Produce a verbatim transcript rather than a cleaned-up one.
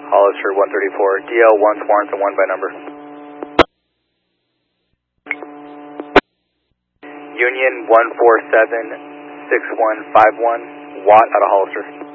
Hollister one thirty-four, D L one Swanson one by number. Union one four seven six one five one, Watt out of Hollister.